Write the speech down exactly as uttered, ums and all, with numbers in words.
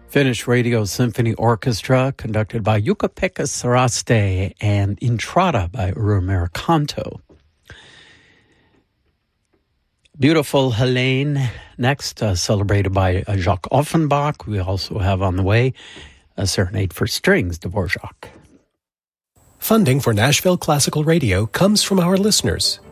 Finnish Radio Symphony Orchestra, conducted by Jukka-Pekka Saraste, and Intrada by Uru Mercanto. Beautiful Helene, next, uh, celebrated by uh, Jacques Offenbach. We also have on the way a Serenade for Strings, Dvorak. Funding for Nashville Classical Radio comes from our listeners.